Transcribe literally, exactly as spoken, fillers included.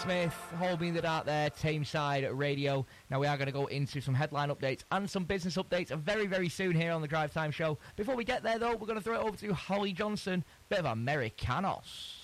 Smith, Hold Me in the Dark there, Tameside Radio. Now we are going to go into some headline updates and some business updates very, very soon here on the Drive Time Show. Before we get there, though, we're going to throw it over to Holly Johnson, bit of Americanos.